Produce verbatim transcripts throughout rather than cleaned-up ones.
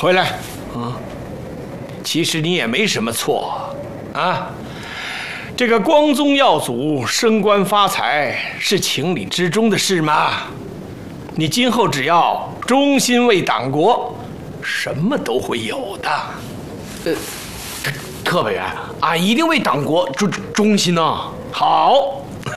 回来。嗯，其实你也没什么错，啊，这个光宗耀祖、升官发财是情理之中的事嘛。你今后只要忠心为党国，什么都会有的。 呃，特派员，俺一定为党国忠忠心呐。 好，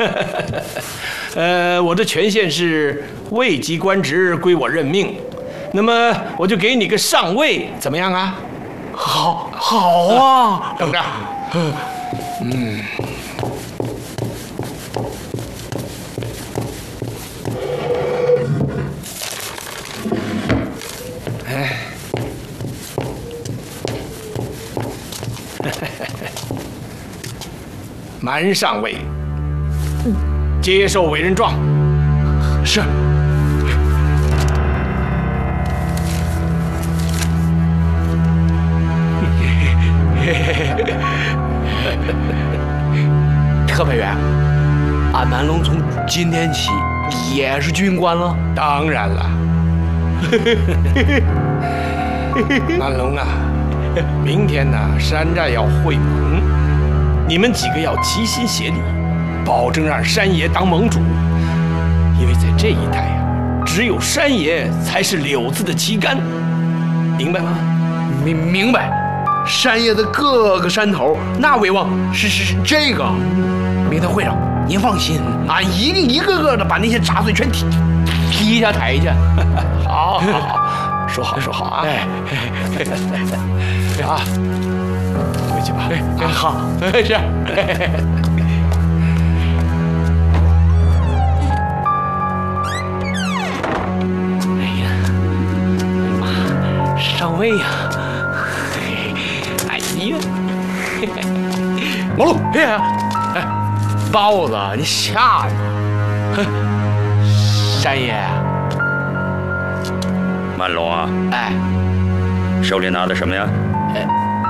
呃，我的权限是位级官职归我任命，那么我就给你个上尉，怎么样啊？ 好，好啊， 等着。嗯。哎。满上尉，接受委任状。 是。特派员，俺满龙从今天起也是军官了。 当然了。满龙啊，明天呢，山寨要会盟。你们几个要齐心协力，保证让山爷当盟主。因为在这一带呀、啊，只有山爷才是柳子的旗杆，明白吗？ 明明白。山爷的各个山头，那威望是是是这个。明天会上，您放心，俺一定一个个的把那些杂碎全踢踢下台去。 好，好，好，说好说好啊！哎，啊。回去吧。 哎，好，是。哎呀，妈，上尉呀！哎呀， 毛路， 哎呀，哎，包子，你吓的！山爷， 满龙啊， 哎， 手里拿的什么呀？ 哎。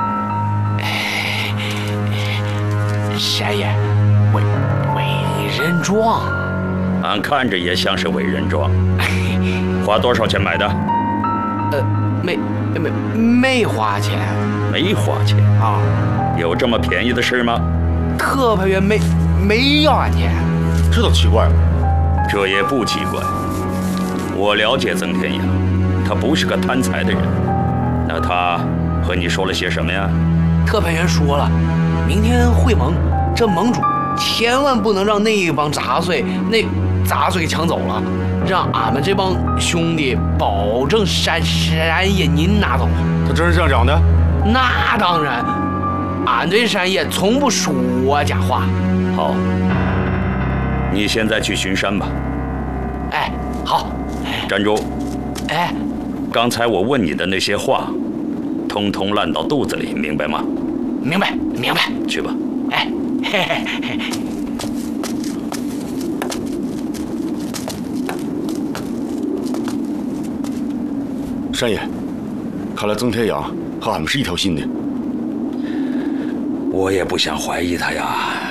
山爷，委委任状， 俺看着也像是委任状。花多少钱买的？ 呃，没没没花钱。 没花钱啊？ 有这么便宜的事吗？ 特派员没没要俺钱， 这倒奇怪了。 这也不奇怪。我了解曾天阳，他不是个贪财的人。那他和你说了些什么呀？ 特派员说了，明天会盟，这盟主千万不能让那一帮杂碎那杂碎给抢走了，让俺们这帮兄弟保证山山爷您拿走。 他真是这样讲的？ 那当然，俺对山爷从不说假话。 好，你现在去巡山吧。 哎，好。 站住！ 哎， 刚才我问你的那些话，通通烂到肚子里，明白吗？ 明白，明白。 去吧。 哎，嘿嘿嘿。 山爷，看来曾天阳和俺们是一条心的。 我也不想怀疑他呀。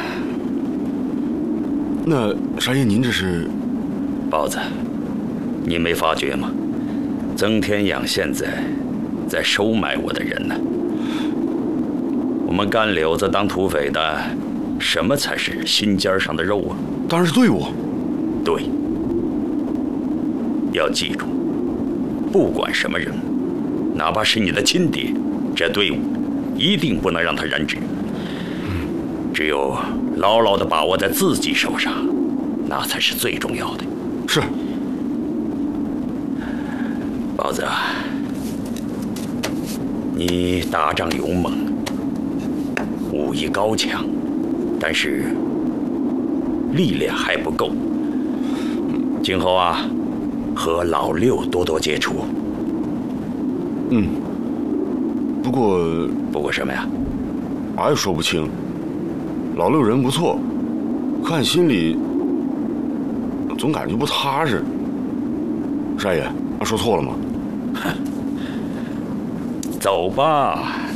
那山爷，您这是？ 包子，你没发觉吗？曾天养现在在收买我的人呢。我们干柳子当土匪的，什么才是心尖上的肉啊？ 当然是队伍。 对，要记住，不管什么人，哪怕是你的亲爹，这队伍一定不能让他染指。只有牢牢地把握在自己手上，那才是最重要的。 是。 包子，你打仗勇猛，武艺高强，但是历练还不够。今后啊，和老六多多接触。 嗯。不过， 不过什么呀？ 俺也说不清。老六人不错，可俺心里总感觉不踏实。山爷，俺说错了吗？ 走吧。